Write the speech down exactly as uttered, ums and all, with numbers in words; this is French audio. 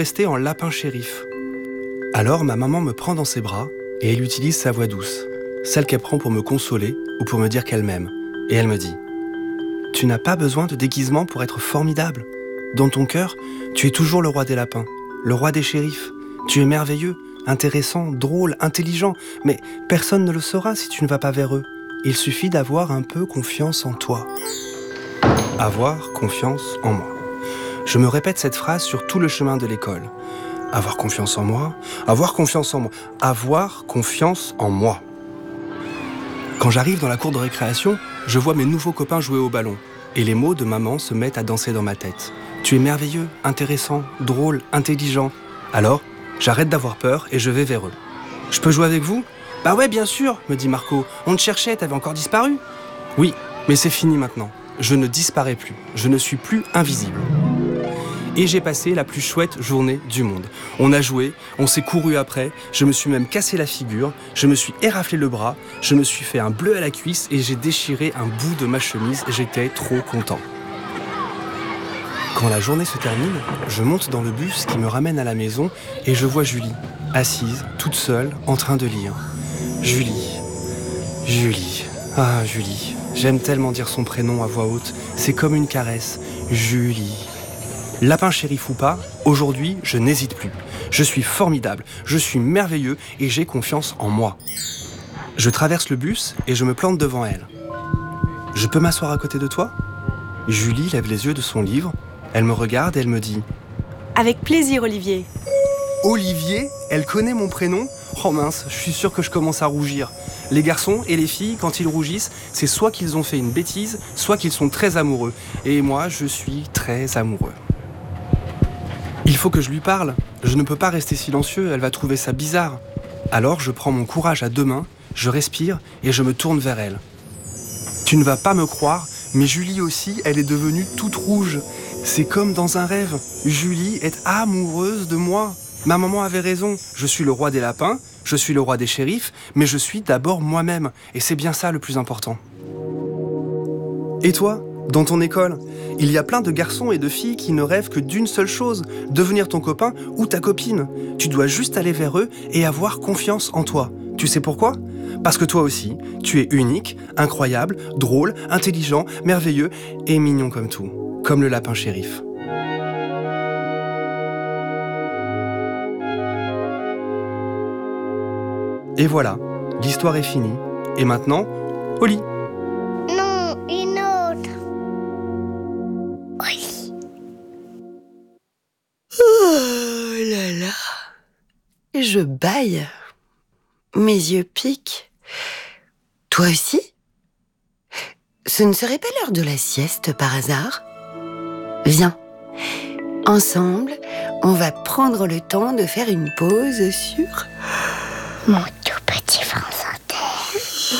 rester en lapin shérif. Alors ma maman me prend dans ses bras et elle utilise sa voix douce, celle qu'elle prend pour me consoler ou pour me dire qu'elle m'aime. Et elle me dit « Tu n'as pas besoin de déguisement pour être formidable. Dans ton cœur, tu es toujours le roi des lapins, le roi des shérifs. Tu es merveilleux, intéressant, drôle, intelligent, mais personne ne le saura si tu ne vas pas vers eux. Il suffit d'avoir un peu confiance en toi. » Avoir confiance en moi. Je me répète cette phrase sur tout le chemin de l'école. Avoir confiance en moi, avoir confiance en moi, avoir confiance en moi. Quand j'arrive dans la cour de récréation, je vois mes nouveaux copains jouer au ballon. Et les mots de maman se mettent à danser dans ma tête. Tu es merveilleux, intéressant, drôle, intelligent. Alors, j'arrête d'avoir peur et je vais vers eux. Je peux jouer avec vous ? Bah ouais, bien sûr, me dit Marco. On te cherchait, t'avais encore disparu ? Oui, mais c'est fini maintenant. Je ne disparais plus. Je ne suis plus invisible. Et j'ai passé la plus chouette journée du monde. On a joué, on s'est couru après, je me suis même cassé la figure, je me suis éraflé le bras, je me suis fait un bleu à la cuisse et j'ai déchiré un bout de ma chemise. J'étais trop content. Quand la journée se termine, je monte dans le bus qui me ramène à la maison et je vois Julie, assise, toute seule, en train de lire. Julie, Julie, ah Julie, j'aime tellement dire son prénom à voix haute, c'est comme une caresse. Julie. Lapin shérif ou pas, aujourd'hui, je n'hésite plus. Je suis formidable, je suis merveilleux et j'ai confiance en moi. Je traverse le bus et je me plante devant elle. Je peux m'asseoir à côté de toi ? Julie lève les yeux de son livre, elle me regarde et elle me dit « Avec plaisir, Olivier. » Olivier ? Elle connaît mon prénom ? Oh mince, je suis sûre que je commence à rougir. Les garçons et les filles, quand ils rougissent, c'est soit qu'ils ont fait une bêtise, soit qu'ils sont très amoureux. Et moi, je suis très amoureux. Il faut que je lui parle. Je ne peux pas rester silencieux, elle va trouver ça bizarre. Alors je prends mon courage à deux mains, je respire et je me tourne vers elle. Tu ne vas pas me croire, mais Julie aussi, elle est devenue toute rouge. C'est comme dans un rêve. Julie est amoureuse de moi. Ma maman avait raison. Je suis le roi des lapins, je suis le roi des shérifs, mais je suis d'abord moi-même. Et c'est bien ça le plus important. Et toi ? Dans ton école, il y a plein de garçons et de filles qui ne rêvent que d'une seule chose, devenir ton copain ou ta copine. Tu dois juste aller vers eux et avoir confiance en toi. Tu sais pourquoi ? Parce que toi aussi, tu es unique, incroyable, drôle, intelligent, merveilleux et mignon comme tout, comme le lapin shérif. Et voilà, l'histoire est finie. Et maintenant, au lit. Je bâille. Mes yeux piquent. Toi aussi ? Ce ne serait pas l'heure de la sieste par hasard ? Viens. Ensemble, on va prendre le temps de faire une pause sur mon